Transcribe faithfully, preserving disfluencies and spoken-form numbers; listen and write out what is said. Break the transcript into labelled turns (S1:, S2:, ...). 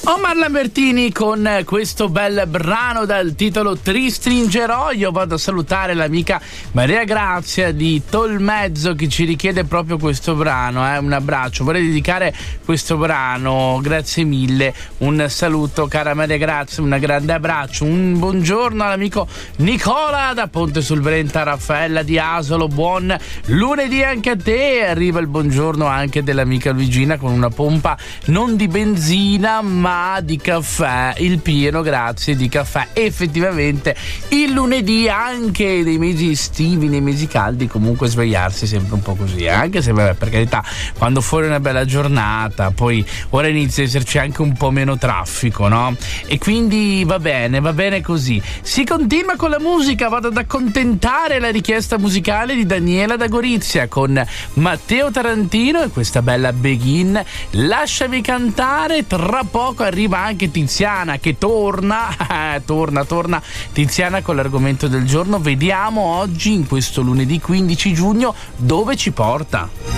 S1: Omar Lambertini con questo bel brano dal titolo Ti stringerò. Io vado a salutare l'amica Maria Grazia di Tolmezzo che ci richiede proprio questo brano, eh? Un abbraccio, vorrei dedicare questo brano, grazie mille, un saluto cara Maria Grazia, un grande abbraccio, un buongiorno all'amico Nicola da Ponte sul Brenta, Raffaella di Asolo, buon lunedì anche a te. Arriva il buongiorno anche dell'amica Luigina con una pompa non di benzina ma di caffè, il pieno grazie di caffè. Effettivamente il lunedì, anche nei mesi estivi, nei mesi caldi, comunque svegliarsi sempre un po' così, eh? Anche se vabbè, per carità, quando fuori è una bella giornata, poi ora inizia ad esserci anche un po' meno traffico, no? E quindi va bene, va bene così. Si continua con la musica, vado ad accontentare la richiesta musicale di Daniela da Gorizia con Matteo Tarantino e questa bella Begin, lasciami cantare. Tra poco arriva anche Tiziana che torna, torna, torna Tiziana con l'argomento del giorno. Vediamo oggi, in questo lunedì quindici giugno, dove ci porta.